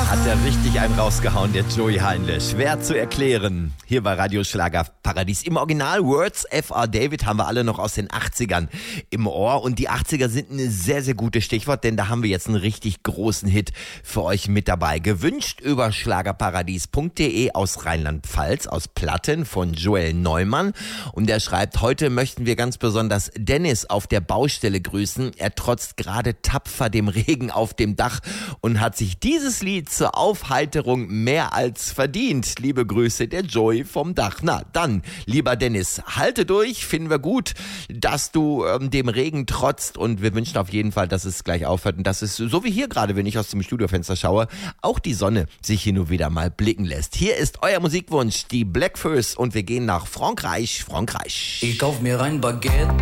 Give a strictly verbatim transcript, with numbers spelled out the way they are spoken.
Hat er richtig einen rausgehauen, der Joey Heinle. Schwer zu erklären. Hier bei Radio Schlager Paradies. Im Original Words F R David haben wir alle noch aus den achtzigern im Ohr. Und die achtziger sind ein sehr, sehr gutes Stichwort, denn da haben wir jetzt einen richtig großen Hit für euch mit dabei. Gewünscht über schlagerparadies punkt de aus Rheinland-Pfalz, aus Platten von Joel Neumann. Und der schreibt, heute möchten wir ganz besonders Dennis auf der Baustelle grüßen. Er trotzt gerade tapfer dem Regen auf dem Dach und hat sich dieses Lied zur Aufheiterung mehr als verdient. Liebe Grüße, der Joey vom Dach. Na, dann, lieber Dennis, halte durch. Finden wir gut, dass du ähm, dem Regen trotzt und wir wünschen auf jeden Fall, dass es gleich aufhört und dass es, so wie hier gerade, wenn ich aus dem Studiofenster schaue, auch die Sonne sich hier nur wieder mal blicken lässt. Hier ist euer Musikwunsch, die Black First und wir gehen nach Frankreich, Frankreich. Ich kauf mir ein Baguette.